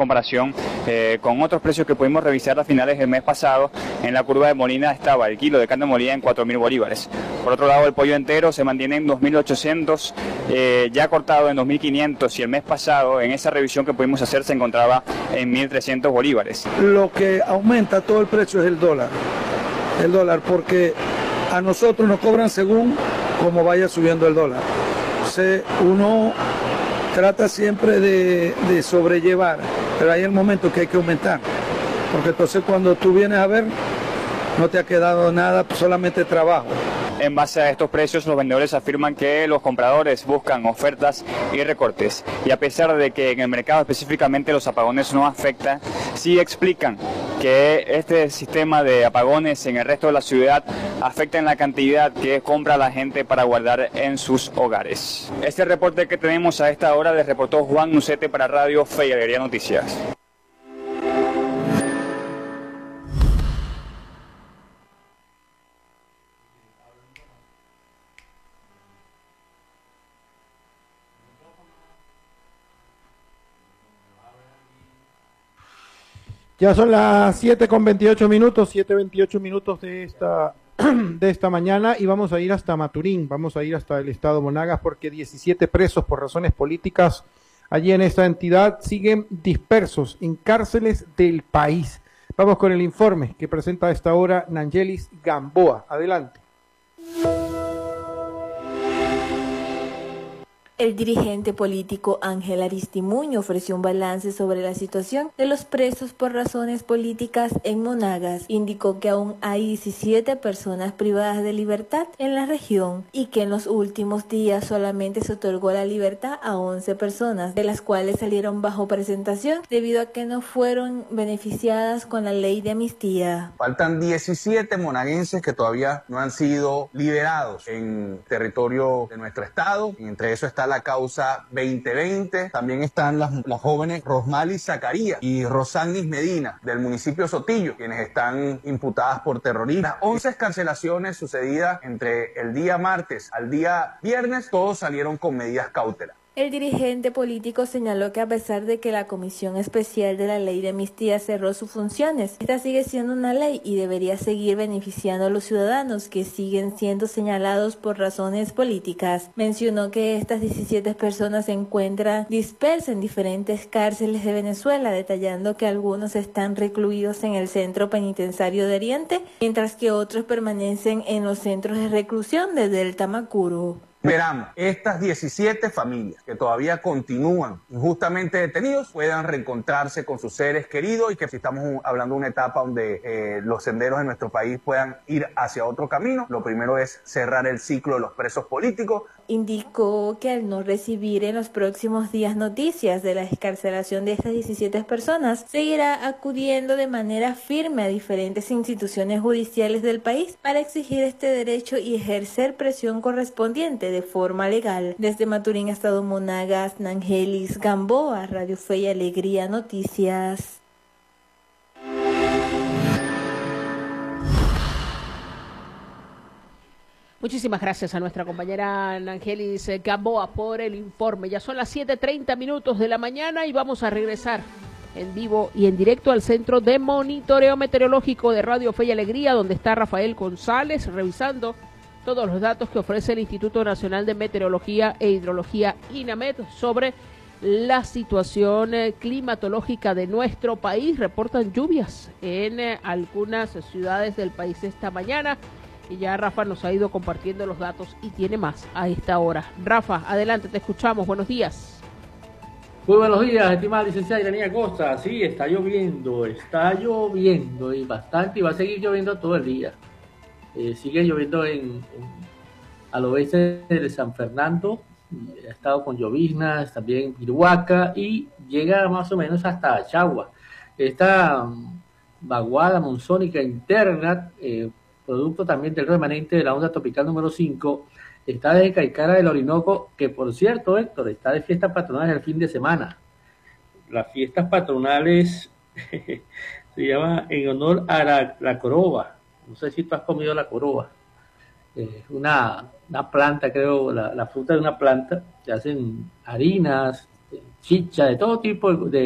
comparación con otros precios que pudimos revisar a finales del mes pasado. En la curva de Molina estaba el kilo de carne molida en 4.000 bolívares. Por otro lado, el pollo entero se mantiene en 2.800, ya cortado en 2.500, y el mes pasado, en esa revisión que pudimos hacer, se encontraba en 1.300 bolívares. Lo que aumenta todo el precio es el dólar, porque a nosotros nos cobran según cómo vaya subiendo el dólar. Entonces uno trata siempre de sobrellevar, pero hay el momento que hay que aumentar, porque entonces cuando tú vienes a ver, no te ha quedado nada, solamente trabajo. En base a estos precios, los vendedores afirman que los compradores buscan ofertas y recortes. Y a pesar de que en el mercado específicamente los apagones no afectan, sí explican que este sistema de apagones en el resto de la ciudad afecta en la cantidad que compra la gente para guardar en sus hogares. Este reporte que tenemos a esta hora le reportó Juan Nucete para Radio Fe y Alegría Noticias. Ya son las 7:28 minutos, 7:28 minutos de esta mañana, y vamos a ir hasta Maturín, vamos a ir hasta el estado Monagas, porque 17 presos por razones políticas allí en esta entidad siguen dispersos en cárceles del país. Vamos con el informe que presenta a esta hora Nangelis Gamboa. Adelante. El dirigente político Ángel Aristimuño ofreció un balance sobre la situación de los presos por razones políticas en Monagas. Indicó que aún hay 17 personas privadas de libertad en la región y que en los últimos días solamente se otorgó la libertad a 11 personas, de las cuales salieron bajo presentación debido a que no fueron beneficiadas con la ley de amnistía. Faltan 17 monaguenses que todavía no han sido liberados en territorio de nuestro estado, y entre eso está la causa 2020, también están las jóvenes Rosmali Zacarías y Rosanis Medina del municipio Sotillo, quienes están imputadas por terrorismo. Las 11 excarcelaciones sucedidas entre el día martes al día viernes, todos salieron con medidas cautelares. El dirigente político señaló que a pesar de que la Comisión Especial de la Ley de Amnistía cerró sus funciones, esta sigue siendo una ley y debería seguir beneficiando a los ciudadanos que siguen siendo señalados por razones políticas. Mencionó que estas 17 personas se encuentran dispersas en diferentes cárceles de Venezuela, detallando que algunos están recluidos en el Centro Penitenciario de Oriente, mientras que otros permanecen en los centros de reclusión de Delta Macuro. Esperamos estas 17 familias que todavía continúan injustamente detenidos puedan reencontrarse con sus seres queridos, y que si estamos hablando de una etapa donde los senderos de nuestro país puedan ir hacia otro camino, lo primero es cerrar el ciclo de los presos políticos. Indicó que al no recibir en los próximos días noticias de la excarcelación de estas 17 personas, seguirá acudiendo de manera firme a diferentes instituciones judiciales del país para exigir este derecho y ejercer presión correspondiente de forma legal. Desde Maturín, estado Monagas, Nangelis Gamboa, Radio Fe y Alegría Noticias. Muchísimas gracias a nuestra compañera Nangelis Gamboa por el informe. Ya son las 7:30 minutos de la mañana y vamos a regresar en vivo y en directo al Centro de Monitoreo Meteorológico de Radio Fe y Alegría, donde está Rafael González revisando todos los datos que ofrece el Instituto Nacional de Meteorología e Hidrología, INAMED, sobre la situación climatológica de nuestro país. Reportan lluvias en algunas ciudades del país esta mañana, y ya Rafa nos ha ido compartiendo los datos y tiene más a esta hora. Rafa, adelante, te escuchamos. Buenos días. Muy buenos días, estimada licenciada Iranía Costa. Sí, está lloviendo y bastante, y va a seguir lloviendo todo el día. Sigue lloviendo al oeste de San Fernando, ha estado con lloviznas, también Viruaca, y llega más o menos hasta Achagua. Esta vaguada monzónica interna, producto también del remanente de la onda tropical número 5, está desde Caicara del Orinoco, que por cierto, Héctor, está de fiestas patronales el fin de semana. Las fiestas patronales se llama en honor a la coroba. No sé si tú has comido la coroba. Una planta, creo, la fruta de una planta. Se hacen harinas, chicha, de todo tipo de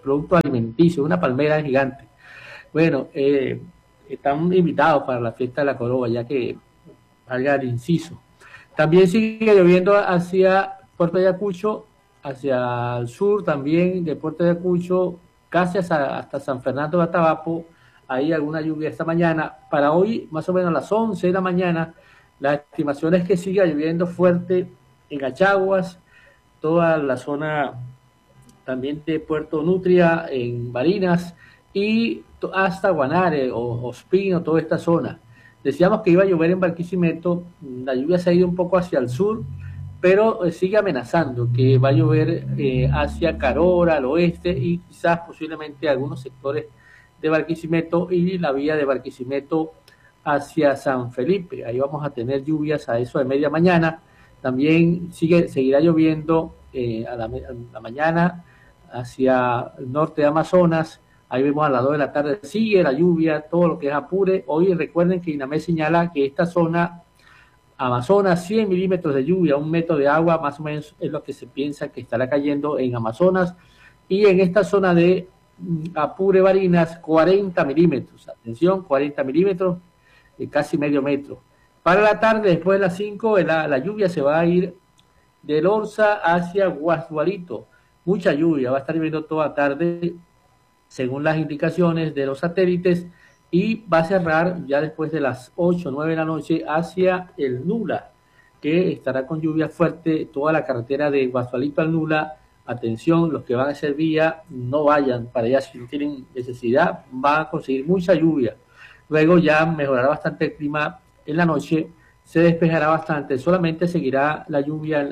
productos alimenticios, una palmera gigante. Bueno, están invitados para la fiesta de la Coroba, ya que valga el inciso. También sigue lloviendo hacia Puerto Ayacucho, hacia el sur también de Puerto Ayacucho, casi hasta San Fernando de Atabapo. Hay alguna lluvia esta mañana. Para hoy, más o menos a las 11 de la mañana, la estimación es que siga lloviendo fuerte en Achaguas, toda la zona también de Puerto Nutria, en Barinas, y hasta Guanare o Ospino, toda esta zona. Decíamos que iba a llover en Barquisimeto, la lluvia se ha ido un poco hacia el sur, pero sigue amenazando que va a llover hacia Carora, al oeste, y quizás posiblemente algunos sectores de Barquisimeto y la vía de Barquisimeto hacia San Felipe. Ahí vamos a tener lluvias a eso de media mañana. También seguirá lloviendo a la mañana hacia el norte de Amazonas. Ahí vemos a las 2 de la tarde, sigue la lluvia, todo lo que es Apure. Hoy recuerden que INAME señala que esta zona, Amazonas, 100 milímetros de lluvia, 1 metro de agua, más o menos es lo que se piensa que estará cayendo en Amazonas. Y en esta zona de Apure, Barinas, 40 milímetros. Atención, 40 milímetros, casi medio metro. Para la tarde, después de las 5, la lluvia se va a ir del Orza hacia Guasdualito. Mucha lluvia, va a estar lloviendo toda tarde, según las indicaciones de los satélites, y va a cerrar ya después de las 8 o 9 de la noche hacia el Nula, que estará con lluvia fuerte toda la carretera de Guasdualito al Nula. Atención, los que van a hacer vía, no vayan para allá si no tienen necesidad, van a conseguir mucha lluvia. Luego ya mejorará bastante el clima en la noche, se despejará bastante, solamente seguirá la lluvia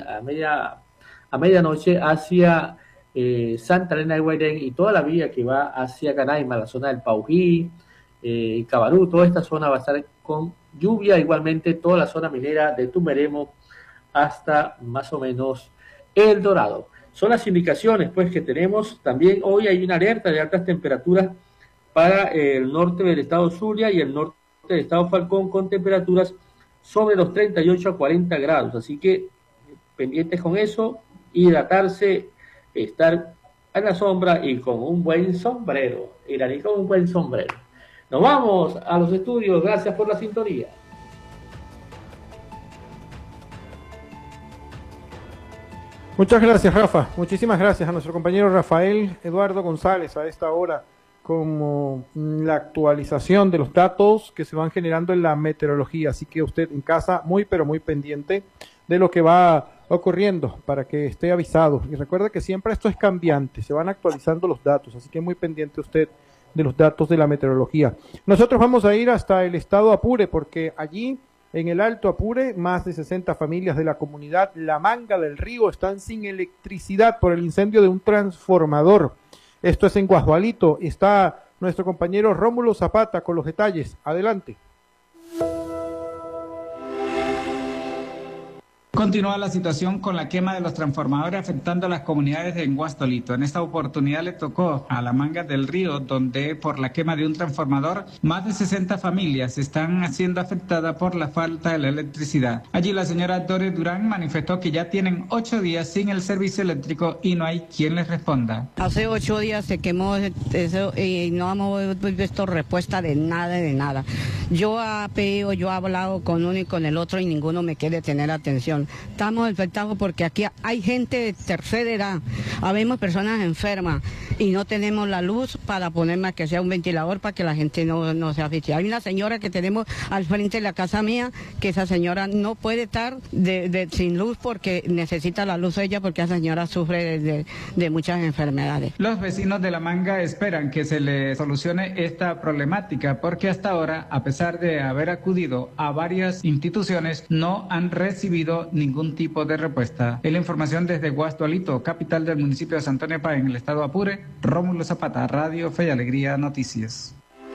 a medianoche hacia Santa Elena de Guairén y toda la vía que va hacia Canaima, la zona del Paují, Cabarú, toda esta zona va a estar con lluvia, igualmente toda la zona minera de Tumeremo hasta más o menos El Dorado. Son las indicaciones pues que tenemos. También hoy hay una alerta de altas temperaturas para el norte del estado Zulia y el norte del estado Falcón, con temperaturas sobre los 38 a 40 grados, así que pendientes con eso, hidratarse, estar en la sombra y con un buen sombrero, iraní con un buen sombrero. Nos vamos a los estudios, gracias por la sintonía. Muchas gracias, Rafa. Muchísimas gracias a nuestro compañero Rafael Eduardo González a esta hora, como la actualización de los datos que se van generando en la meteorología. Así que usted en casa muy pero muy pendiente de lo que va ocurriendo para que esté avisado. Y recuerda que siempre esto es cambiante, se van actualizando los datos, así que muy pendiente usted de los datos de la meteorología. Nosotros vamos a ir hasta el estado Apure, porque allí en el Alto Apure, más de 60 familias de la comunidad La Manga del Río están sin electricidad por el incendio de un transformador. Esto es en Guasdualito. Está nuestro compañero Rómulo Zapata con los detalles. Adelante. Continúa la situación con la quema de los transformadores afectando a las comunidades de Guasdualito. En esta oportunidad le tocó a La Manga del Río, donde por la quema de un transformador, más de 60 familias están siendo afectadas por la falta de la electricidad. Allí la señora Dore Durán manifestó que ya tienen 8 días sin el servicio eléctrico y no hay quien les responda. Hace 8 días se quemó eso y no hemos visto respuesta de nada. Yo he pedido, yo he hablado con uno y con el otro y ninguno me quiere tener atención. Estamos afectados porque aquí hay gente de tercera edad, habemos personas enfermas y no tenemos la luz para poner más que sea un ventilador para que la gente no se asfixie. Hay una señora que tenemos al frente de la casa mía, que esa señora no puede estar sin luz porque necesita la luz ella, porque esa señora sufre de muchas enfermedades. Los vecinos de La Manga esperan que se le solucione esta problemática porque hasta ahora, a pesar de haber acudido a varias instituciones, no han recibido ningún tipo de respuesta. En la información desde Guasdualito, capital del municipio de Santo Nepa, en el estado Apure, Rómulo Zapata, Radio Fe y Alegría Noticias.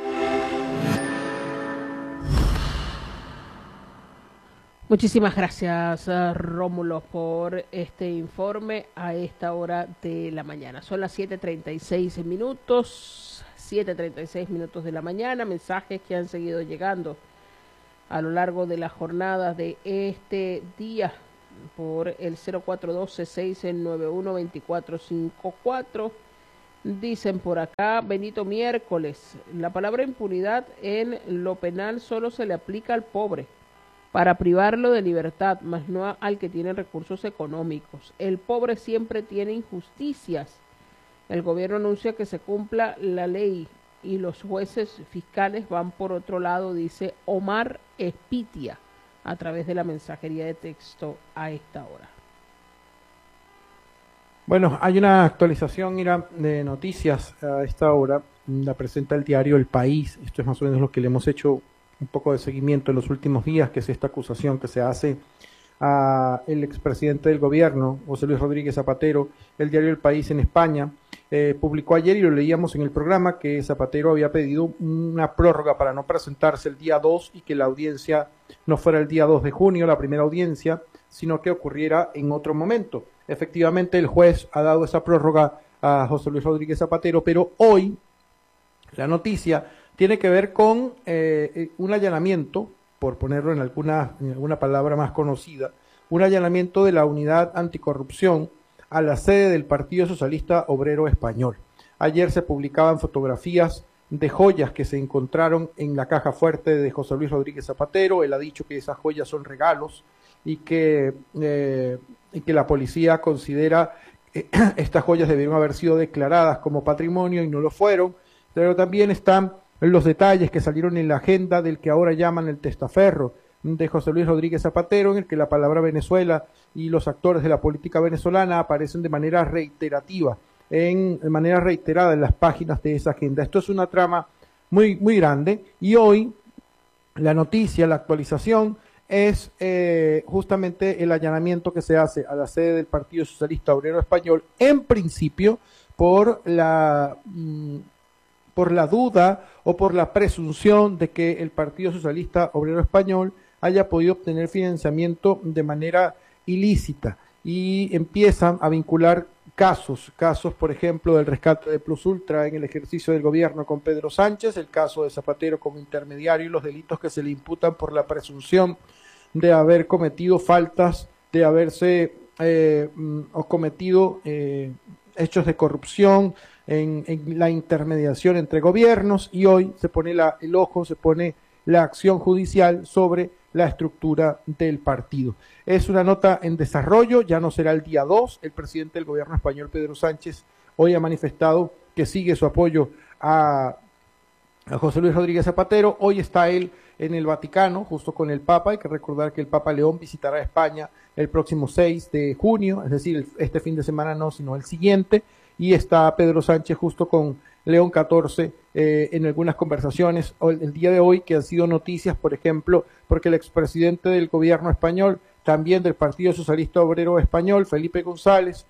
Muchísimas gracias, Rómulo, por este informe a esta hora de la mañana. Son las 7:36 minutos, 7:36 minutos de la mañana. Mensajes que han seguido llegando a lo largo de las jornadas de este día por el 0412-691-2454 Dicen por acá, Benito Miércoles, la palabra impunidad en lo penal solo se le aplica al pobre para privarlo de libertad, mas no al que tiene recursos económicos. El pobre siempre tiene injusticias. El gobierno anuncia que se cumpla la ley y los jueces fiscales van por otro lado, dice Omar Espitia a través de la mensajería de texto a esta hora. Bueno, hay una actualización, Ira, de noticias a esta hora. La presenta el diario El País. Esto es más o menos lo que le hemos hecho un poco de seguimiento en los últimos días, que es esta acusación que se hace a el expresidente del gobierno, José Luis Rodríguez Zapatero. El diario El País en España publicó ayer, y lo leíamos en el programa, que Zapatero había pedido una prórroga para no presentarse el día 2 y que la audiencia no fuera el día 2 de junio, la primera audiencia, sino que ocurriera en otro momento. Efectivamente, el juez ha dado esa prórroga a José Luis Rodríguez Zapatero, pero hoy la noticia tiene que ver con un allanamiento, por ponerlo en alguna palabra más conocida, un allanamiento de la Unidad Anticorrupción a la sede del Partido Socialista Obrero Español. Ayer se publicaban fotografías de joyas que se encontraron en la caja fuerte de José Luis Rodríguez Zapatero. Él ha dicho que esas joyas son regalos y que la policía considera que estas joyas debieron haber sido declaradas como patrimonio y no lo fueron. Pero también están los detalles que salieron en la agenda del que ahora llaman el testaferro de José Luis Rodríguez Zapatero, en el que la palabra Venezuela y los actores de la política venezolana aparecen de manera reiterativa, de manera reiterada en las páginas de esa agenda. Esto es una trama muy, muy grande, y hoy la noticia, la actualización, es justamente el allanamiento que se hace a la sede del Partido Socialista Obrero Español, en principio por la duda o por la presunción de que el Partido Socialista Obrero Español haya podido obtener financiamiento de manera ilícita, y empiezan a vincular casos, por ejemplo, del rescate de Plus Ultra en el ejercicio del gobierno con Pedro Sánchez, el caso de Zapatero como intermediario y los delitos que se le imputan por la presunción de haber cometido faltas, de haberse cometido hechos de corrupción en la intermediación entre gobiernos, y hoy se pone el ojo, se pone la acción judicial sobre la estructura del partido. Es una nota en desarrollo, ya no será el día 2. El presidente del gobierno español, Pedro Sánchez, hoy ha manifestado que sigue su apoyo a José Luis Rodríguez Zapatero. Hoy está él en el Vaticano, justo con el Papa. Hay que recordar que el Papa León visitará España el próximo 6 de junio, es decir, este fin de semana no, sino el siguiente, y está Pedro Sánchez justo con León XIV en algunas conversaciones el día de hoy que han sido noticias, por ejemplo, porque el expresidente del gobierno español, también del Partido Socialista Obrero Español, Felipe González,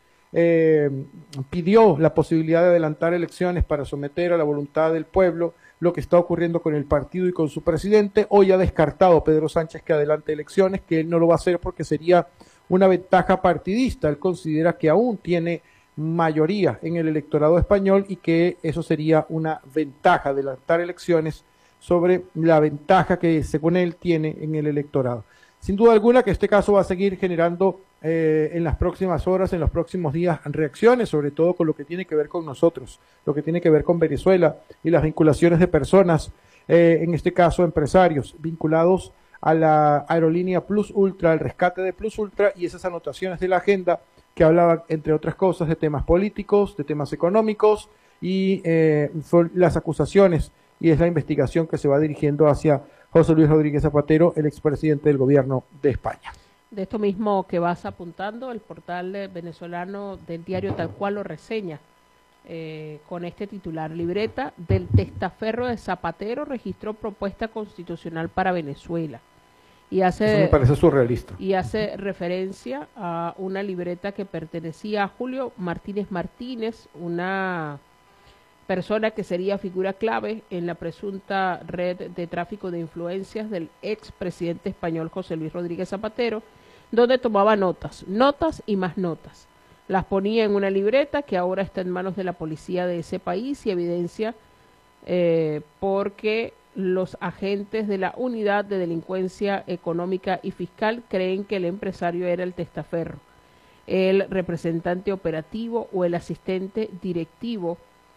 pidió la posibilidad de adelantar elecciones para someter a la voluntad del pueblo lo que está ocurriendo con el partido y con su presidente. Hoy ha descartado Pedro Sánchez que adelante elecciones, que él no lo va a hacer porque sería una ventaja partidista. Él considera que aún tiene mayoría en el electorado español y que eso sería una ventaja, adelantar elecciones sobre la ventaja que según él tiene en el electorado. Sin duda alguna que este caso va a seguir generando en las próximas horas, en los próximos días, reacciones, sobre todo con lo que tiene que ver con nosotros, lo que tiene que ver con Venezuela y las vinculaciones de personas, en este caso empresarios, vinculados a la aerolínea Plus Ultra, al rescate de Plus Ultra, y esas anotaciones de la agenda que hablaban, entre otras cosas, de temas políticos, de temas económicos, y son las acusaciones y es la investigación que se va dirigiendo hacia José Luis Rodríguez Zapatero, el expresidente del gobierno de España. De esto mismo que vas apuntando, el portal venezolano del diario Tal Cual lo reseña con este titular: libreta del testaferro de Zapatero registró propuesta constitucional para Venezuela. Y hace, eso me parece surrealista. Y hace referencia a una libreta que pertenecía a Julio Martínez Martínez, una persona que sería figura clave en la presunta red de tráfico de influencias del expresidente español José Luis Rodríguez Zapatero, donde tomaba notas y más notas. Las ponía en una libreta que ahora está en manos de la policía de ese país y evidencia porque los agentes de la Unidad de Delincuencia Económica y Fiscal creen que el empresario era el testaferro, el representante operativo o el asistente directivo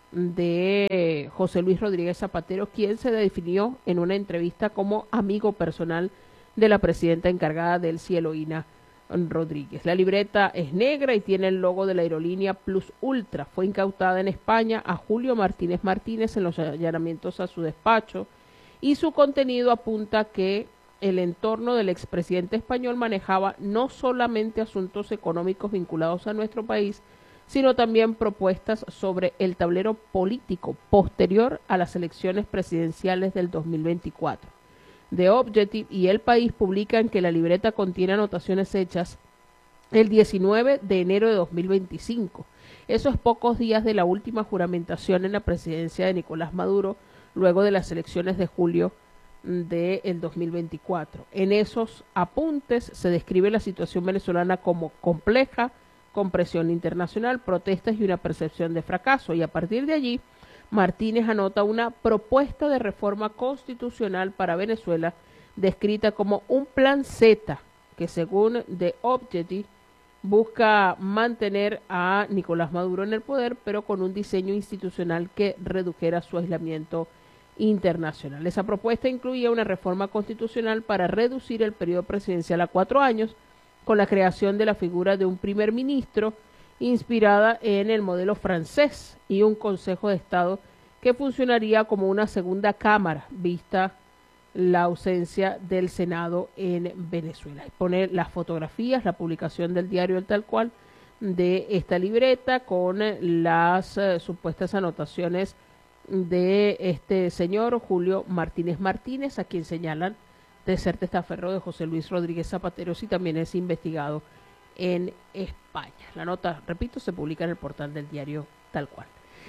de José Luis Rodríguez Zapatero, quien se definió en una entrevista como amigo personal de la presidenta encargada del cielo, Ina Rodríguez. La libreta es negra y tiene el logo de la aerolínea Plus Ultra. Fue incautada en España a Julio Martínez Martínez en los allanamientos a su despacho, y su contenido apunta que el entorno del expresidente español manejaba no solamente asuntos económicos vinculados a nuestro país, sino también propuestas sobre el tablero político posterior a las elecciones presidenciales del 2024. The Objective y El País publican que la libreta contiene anotaciones hechas el 19 de enero de 2025. Eso es pocos días de la última juramentación en la presidencia de Nicolás Maduro, luego de las elecciones de julio del 2024. En esos apuntes se describe la situación venezolana como compleja, con presión internacional, protestas y una percepción de fracaso, y a partir de allí Martínez anota una propuesta de reforma constitucional para Venezuela descrita como un plan Z que, según The Objective, busca mantener a Nicolás Maduro en el poder, pero con un diseño institucional que redujera su aislamiento internacional. Esa propuesta incluía una reforma constitucional para reducir el periodo presidencial a 4 años, con la creación de la figura de un primer ministro inspirada en el modelo francés, y un Consejo de Estado que funcionaría como una segunda cámara, vista la ausencia del Senado en Venezuela. Pone las fotografías, la publicación del diario El Tal Cual de esta libreta con las supuestas anotaciones de este señor Julio Martínez Martínez, a quien señalan de ser testaferro de José Luis Rodríguez Zapatero, y también es investigado en España. La nota, repito, se publica en el portal del diario Tal Cual.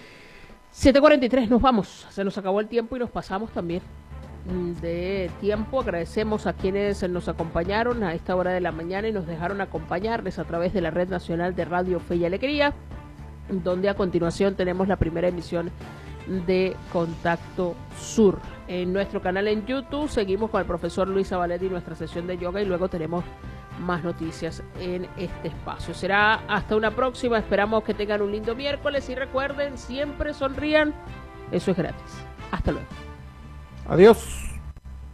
7:43, nos vamos. Se nos acabó el tiempo y nos pasamos también de tiempo. Agradecemos a quienes nos acompañaron a esta hora de la mañana y nos dejaron acompañarles a través de la Red Nacional de Radio Fe y Alegría, donde a continuación tenemos la primera emisión de Contacto Sur. En nuestro canal en YouTube seguimos con el profesor Luis Zabaleta y nuestra sesión de yoga, y luego tenemos más noticias en este espacio. Será hasta una próxima. Esperamos que tengan un lindo miércoles y recuerden, siempre sonrían. Eso es gratis. Hasta luego. Adiós.